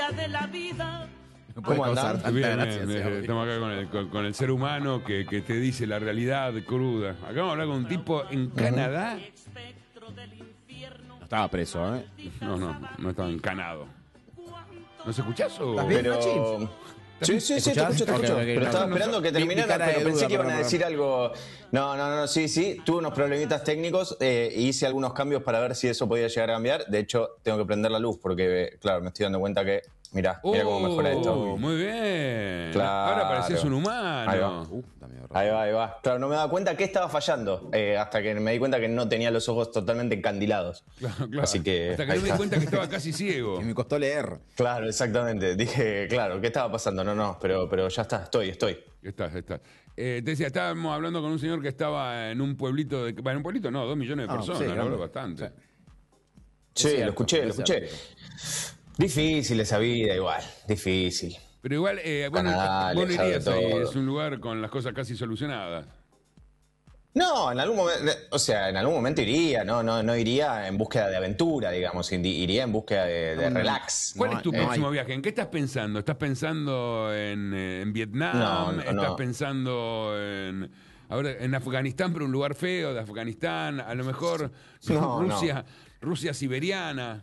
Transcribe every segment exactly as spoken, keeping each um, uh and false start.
de la vida. No puede ¿Cómo causar andán? tanta Bien, gracia bien, ese bien. audio. Estamos acá con el, con, con el ser humano que, que te dice la realidad cruda. Acá vamos a hablar con un tipo en Canadá. No estaba preso, ¿eh? No, no, no estaba encanado. ¿Nos escuchás o...? ¿Estás bien, Pero... Machín? Sí, sí, sí, te ¿Escuchás? escucho, te Ok, escucho. ok, Pero no, estaba no, esperando no. que Mi- mi terminara, cara de pero pensé duda, que iban a perdón, decir algo. No, no, no, sí, sí. Tuve unos problemitas técnicos eh, e hice algunos cambios para ver si eso podía llegar a cambiar. De hecho, tengo que prender la luz porque, claro, me estoy dando cuenta que... Mirá, mirá cómo mejora esto. Oh, muy bien. Claro. Ahora parecías un humano. Ahí va. Uh, está medio raro. Ahí va, ahí va. Claro, no me daba cuenta que estaba fallando eh, hasta que me di cuenta que no tenía los ojos totalmente encandilados. Claro, claro. Así que... Hasta que ahí no me di está. cuenta que estaba casi ciego. Y me costó leer. Claro, exactamente. Dije, claro, ¿qué estaba pasando? No, no, pero, pero ya está, estoy, estoy. Estás, estás. Eh, te decía, estábamos hablando con un señor que estaba en un pueblito de... Bueno, en un pueblito no, dos millones de Ah, personas, sí, ¿no? grande. Bastante. Sí. Sí, cierto, lo escuché, lo es escuché. cierto. Difícil esa vida, igual, difícil. Pero igual, eh, bueno, Canadá, vos no alejado de irías ahí, todo. es un lugar con las cosas casi solucionadas. No, en algún momento, o sea, en algún momento iría, no, no, no iría en búsqueda de aventura, digamos, indi- iría en búsqueda de, de No, relax. ¿Cuál No, es tu no próximo hay. viaje? ¿En qué estás pensando? ¿Estás pensando en, eh, en Vietnam? No, no, ¿Estás no. pensando en, ahora, en Afganistán, pero un lugar feo de Afganistán? A lo mejor No, Rusia, Rusia siberiana.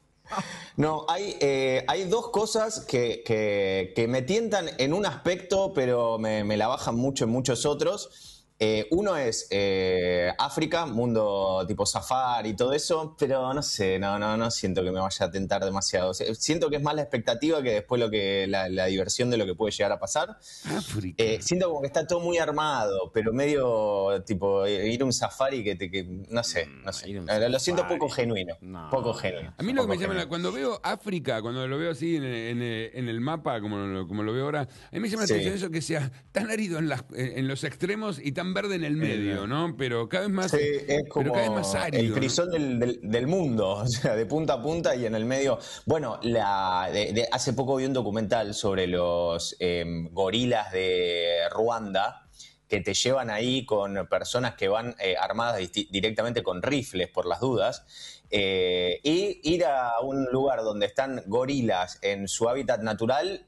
No, hay, eh, hay dos cosas que, que- que me tientan en un aspecto, pero me, me la bajan mucho en muchos otros. Eh, uno es eh, África, mundo tipo safari y todo eso, pero no sé, no, no, no siento que me vaya a tentar demasiado. O sea, siento que es más la expectativa que después lo que la, la diversión de lo que puede llegar a pasar. África. Eh, siento como que está todo muy armado, pero medio tipo ir a un safari que, te, que no sé, no sé. ir a un Eh, Lo siento safari. poco genuino, No. poco genuino. A mí lo que me poco llama, la- genuino. cuando veo África, cuando lo veo así en, en- en el mapa, como lo, como lo veo ahora, a mí me llama la Sí. atención eso que sea tan árido en, las, en los extremos y tan verde en el medio, ¿no? Pero cada vez más, Sí, es pero como cada vez más árido. el ¿no? frisón del, del- del mundo, o sea, de punta a punta y en el medio. Bueno, la, de- de- hace poco vi un documental sobre los em, gorilas de Ruanda que te llevan ahí con personas que van eh, armadas disti- directamente con rifles por las dudas. Eh, y ir a un lugar donde están gorilas en su hábitat natural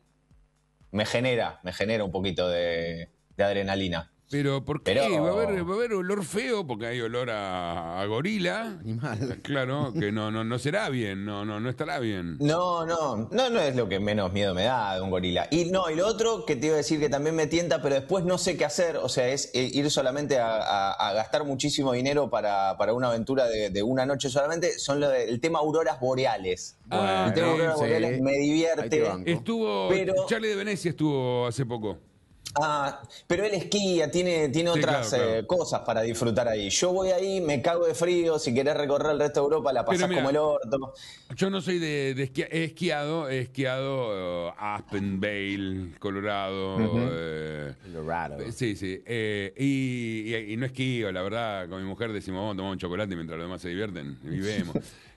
me genera, me genera un poquito de, de adrenalina. Pero ¿por qué? Pero- Va, a haber, va a haber olor feo porque hay olor a, a gorila. Animal. Claro, que no, no, no será bien, no, no, no estará bien. No, no, no, no es lo que menos miedo me da de un gorila. Y no, y lo otro que te iba a decir que también me tienta, pero después no sé qué hacer, o sea, es eh, ir solamente a, a- a gastar muchísimo dinero para, para una aventura de, de una noche solamente, son lo de- el tema auroras boreales. Ah, el tema eh, auroras sí. boreales me Ahí te divierte. banco. Estuvo, Pero- Charlie de Venecia estuvo hace poco. Ah, pero él esquía, tiene, tiene Sí, otras claro, claro. eh, cosas para disfrutar ahí. Yo voy ahí, me cago de frío, si querés recorrer el resto de Europa la pasás Pero mira, como el orto. Yo no soy de, de esquiar, he esquiado, he esquiado eh, Aspen, Vail, Colorado. eh, Colorado. eh, sí, sí. eh, y, y- y no esquío, la verdad, con mi mujer decimos vamos a tomar un chocolate mientras los demás se divierten y vemos.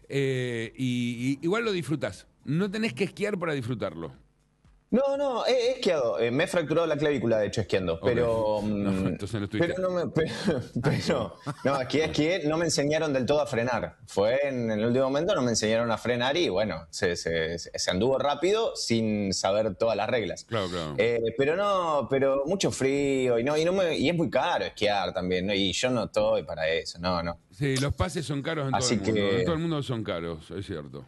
Eh, y, y igual lo disfrutás. No tenés que esquiar para disfrutarlo. No, no, he, he esquiado. Eh, me he fracturado la clavícula, de hecho, esquiando. Pero. Ok. No, mm, entonces no estuviste. pero no me. Pero, pero- no, esquié, esquié, no me enseñaron del todo a frenar. Fue en, el último momento, no me enseñaron a frenar y bueno, se, se- se- se anduvo rápido sin saber todas las reglas. Claro, claro. Eh, pero no, pero mucho frío y no, y no me, y es muy caro esquiar también, ¿no? Y yo no estoy para eso, no, no. Sí, los pases son caros en Así todo el mundo. que- En todo el mundo son caros, es cierto.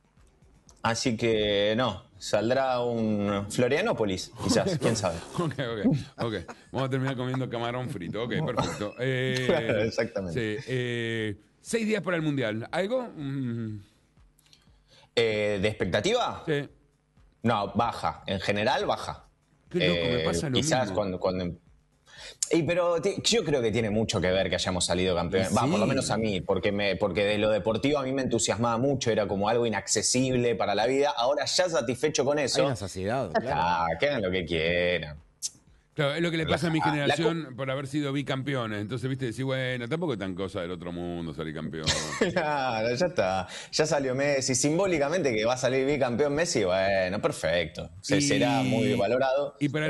Así que no, saldrá un Florianópolis, quizás, quién sabe. Ok, ok, ok. Vamos a terminar comiendo camarón frito. Ok, perfecto. Eh, Claro, exactamente. Sí, eh, seis días para el Mundial. ¿Algo? Mm, Eh, ¿de expectativa? sí. No, baja. En general, baja. Qué loco, me pasa lo quizás mismo. cuando... cuando... Y pero ti- yo creo que tiene mucho que ver que hayamos salido campeones. Va, Sí. por lo menos a mí, porque, me, porque de lo deportivo a mí me entusiasmaba mucho, era como algo inaccesible para la vida. Ahora ya satisfecho con Hay eso, una saciedad, ya claro. está, que hagan lo que quieran. Claro, es lo que le pasa a mi La- la generación por haber sido bicampeones. Entonces, viste, decís, bueno, tampoco es tan cosa del otro mundo salir campeón. Claro, ya está. Ya salió Messi. Simbólicamente que va a salir bicampeón Messi, bueno, perfecto. Se Y- será muy valorado. Y para